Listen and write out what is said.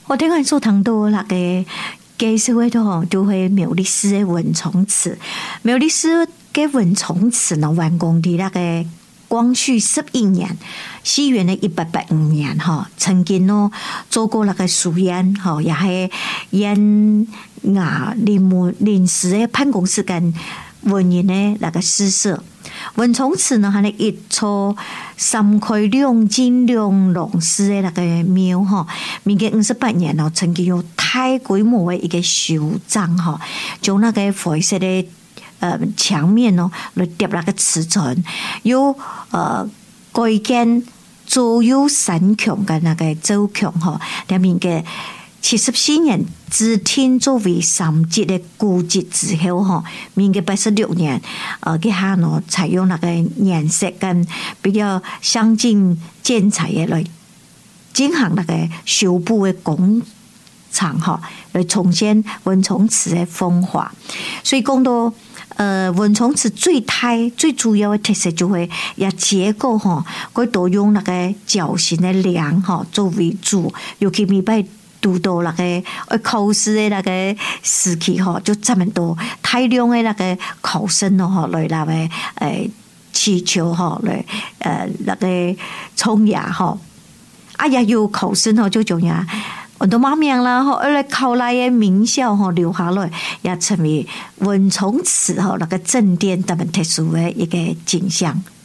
我顶下做堂到那个介绍的吼，就会苗栗市的文崇祠。苗栗市嘅文崇祠呢，完工伫那个光绪11年，西元的1885年哈，曾经呢做过那个苏烟哈，也系烟临时的办公室跟文人的那个诗社。文崇祠呢，係一座3開2進2龍寺的那個廟哈，民國58年哦，曾經有大規模的一個修繕哈，就那個灰色的牆面哦，來疊那個瓷磚，有改建左右3穹跟那個周穹哈，兩邊嘅。74年指定作為3級的古蹟之後哈，民國86年，佢下呢採用那個顏色跟比較相近建材嘅來進行那個修補的工廠哈，來重現文崇祠的風華。所以講到文崇祠最主要的特色就會也結構哈，佢都用那個角形的梁哈作為主，尤其咪拜。讀到那個考試的那個時期吼，就這麼多大量的那個考生吼來那個祈求吼來那個衝牙吼，也有考生吼就種呀，很多媽咪啦吼，來考來的名校吼留下來，也成為文崇祠吼那個正殿特別特殊的一個景象。